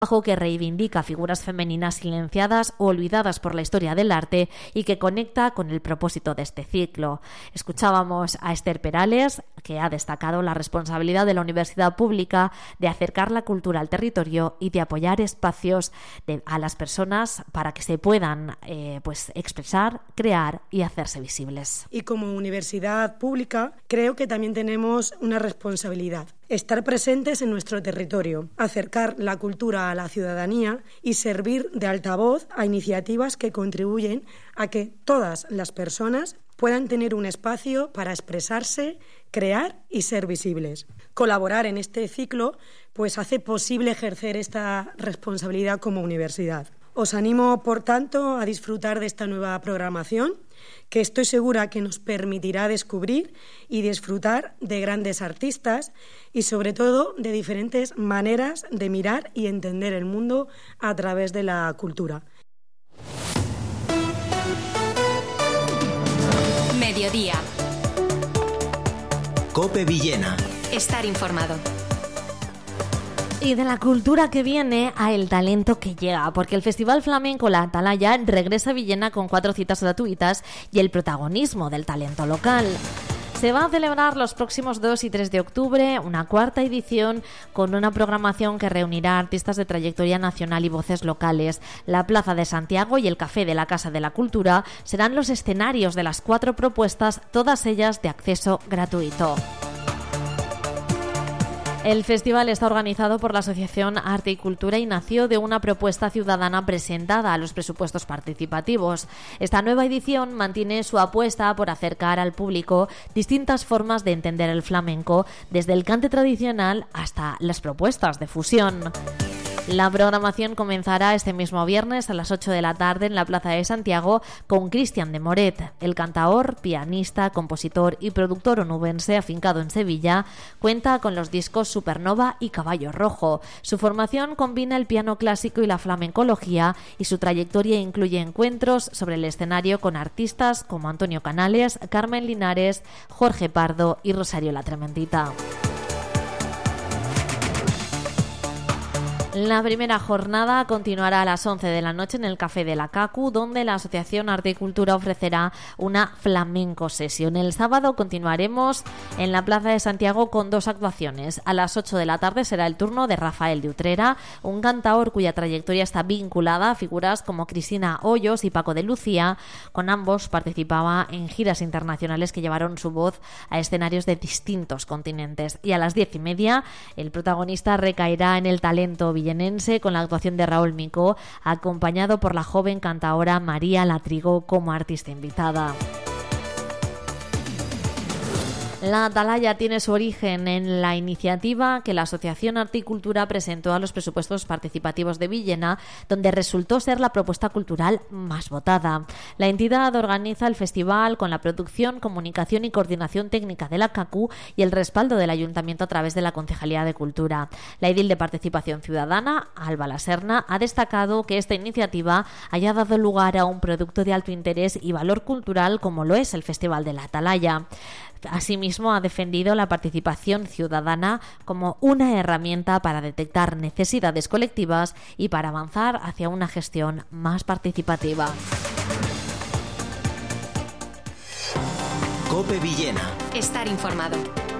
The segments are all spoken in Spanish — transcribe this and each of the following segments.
Que reivindica figuras femeninas silenciadas o olvidadas por la historia del arte y que conecta con el propósito de este ciclo. Escuchábamos a Esther Perales, que ha destacado la responsabilidad de la universidad pública de acercar la cultura al territorio y de apoyar espacios a las personas para que se puedan expresar, crear y hacerse visibles. Y como universidad pública creo que también tenemos una responsabilidad: estar presentes en nuestro territorio, acercar la cultura a la ciudadanía y servir de altavoz a iniciativas que contribuyen a que todas las personas puedan tener un espacio para expresarse, crear y ser visibles. Colaborar en este ciclo pues hace posible ejercer esta responsabilidad como universidad. Os animo, por tanto, a disfrutar de esta nueva programación, que estoy segura que nos permitirá descubrir y disfrutar de grandes artistas y, sobre todo, de diferentes maneras de mirar y entender el mundo a través de la cultura. Mediodía. COPE Villena. Estar informado. Y de la cultura que viene a el talento que llega, porque el Festival Flamenco La Atalaya regresa a Villena con 4 citas gratuitas y el protagonismo del talento local. Se va a celebrar los próximos 2 y 3 de octubre una 4ª edición con una programación que reunirá artistas de trayectoria nacional y voces locales. La Plaza de Santiago y el Café de la Casa de la Cultura serán los escenarios de las 4 propuestas, todas ellas de acceso gratuito. El festival está organizado por la Asociación Arte y Cultura y nació de una propuesta ciudadana presentada a los presupuestos participativos. Esta nueva edición mantiene su apuesta por acercar al público distintas formas de entender el flamenco, desde el cante tradicional hasta las propuestas de fusión. La programación comenzará este mismo viernes a las 8 de la tarde en la Plaza de Santiago con Cristian de Moret. El cantaor, pianista, compositor y productor onubense afincado en Sevilla cuenta con los discos Supernova y Caballo Rojo. Su formación combina el piano clásico y la flamencología y su trayectoria incluye encuentros sobre el escenario con artistas como Antonio Canales, Carmen Linares, Jorge Pardo y Rosario La Trementita. La primera jornada continuará a las 11 de la noche en el Café de la Cacu, donde la Asociación Arte y Cultura ofrecerá una flamenco sesión. El sábado continuaremos en la Plaza de Santiago con 2 actuaciones. A las 8 de la tarde será el turno de Rafael de Utrera, un cantaor cuya trayectoria está vinculada a figuras como Cristina Hoyos y Paco de Lucía. Con ambos participaba en giras internacionales que llevaron su voz a escenarios de distintos continentes. Y a las 10:30 el protagonista recaerá en el talento villenense con la actuación de Raúl Micó, acompañado por la joven cantaora María Latrigo como artista invitada. La Atalaya tiene su origen en la iniciativa que la Asociación Arte y Cultura presentó a los presupuestos participativos de Villena, donde resultó ser la propuesta cultural más votada. La entidad organiza el festival con la producción, comunicación y coordinación técnica de la CACU y el respaldo del Ayuntamiento a través de la Concejalía de Cultura. La edil de Participación Ciudadana, Alba Laserna, ha destacado que esta iniciativa haya dado lugar a un producto de alto interés y valor cultural como lo es el Festival de la Atalaya. Asimismo, ha defendido la participación ciudadana como una herramienta para detectar necesidades colectivas y para avanzar hacia una gestión más participativa. COPE Villena. Estar informado.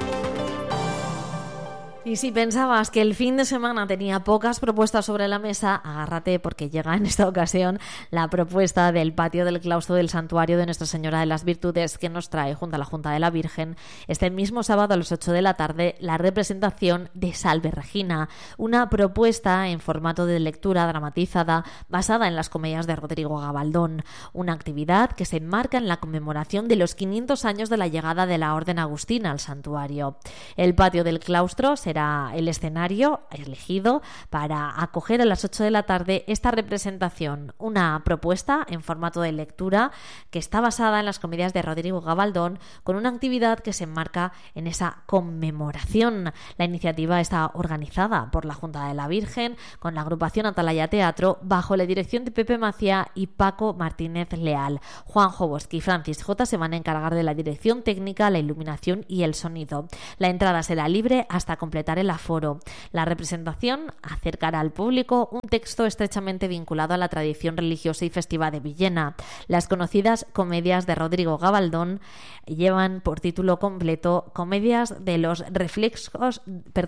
Y si pensabas que el fin de semana tenía pocas propuestas sobre la mesa, agárrate porque llega en esta ocasión la propuesta del patio del claustro del Santuario de Nuestra Señora de las Virtudes, que nos trae junto a la Junta de la Virgen este mismo sábado a las 8 de la tarde la representación de Salve Regina, una propuesta en formato de lectura dramatizada basada en las comedias de Rodrigo Gabaldón, una actividad que se enmarca en la conmemoración de los 500 años de la llegada de la Orden Agustina al santuario. El patio del claustro será el escenario elegido para acoger a las 8 de la tarde esta representación, una propuesta en formato de lectura que está basada en las comedias de Rodrigo Gabaldón, con una actividad que se enmarca en esa conmemoración. La iniciativa está organizada por la Junta de la Virgen con la agrupación Atalaya Teatro bajo la dirección de Pepe Macía y Paco Martínez Leal. Juanjo Bosque y Francis J. se van a encargar de la dirección técnica, la iluminación y el sonido. La entrada será libre hasta completar completar el aforo. La representación acercará al público un texto estrechamente vinculado a la tradición religiosa y festiva de Villena. Las conocidas comedias de Rodrigo Gabaldón llevan por título completo Comedias de los reflexos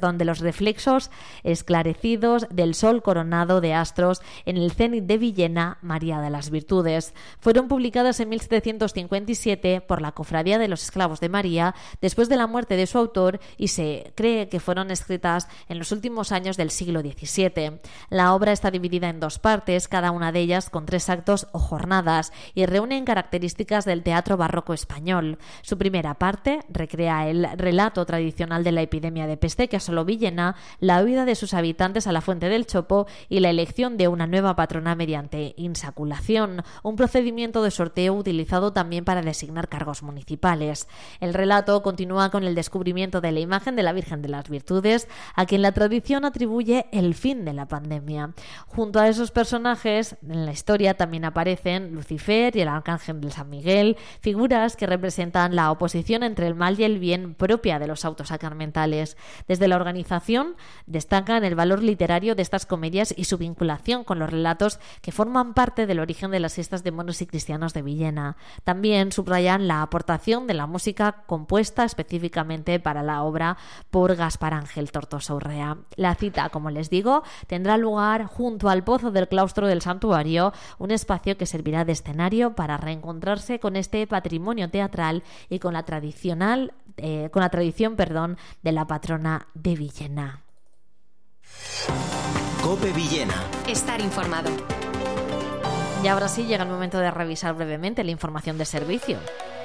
esclarecidos del sol coronado de astros en el cénit de Villena, María de las Virtudes. Fueron publicadas en 1757 por la Cofradía de los Esclavos de María después de la muerte de su autor y se cree que fueron escritas en los últimos años del siglo XVII. La obra está dividida en 2 partes, cada una de ellas con 3 actos o jornadas, y reúnen características del teatro barroco español. Su primera parte recrea el relato tradicional de la epidemia de peste que asoló Villena, la huida de sus habitantes a la Fuente del Chopo y la elección de una nueva patrona mediante insaculación, un procedimiento de sorteo utilizado también para designar cargos municipales. El relato continúa con el descubrimiento de la imagen de la Virgen de las Virtudes, a quien la tradición atribuye el fin de la pandemia. Junto a esos personajes, en la historia también aparecen Lucifer y el Arcángel de San Miguel, figuras que representan la oposición entre el mal y el bien propia de los autos sacramentales. Desde la organización destacan el valor literario de estas comedias y su vinculación con los relatos que forman parte del origen de las fiestas de moros y cristianos de Villena. También subrayan la aportación de la música compuesta específicamente para la obra por Gaspar Ángel Tortosa Urrea. La cita, como les digo, tendrá lugar junto al pozo del claustro del santuario, un espacio que servirá de escenario para reencontrarse con este patrimonio teatral y con la tradición de la patrona de Villena. COPE Villena. Estar informado. Y ahora sí llega el momento de revisar brevemente la información de servicio.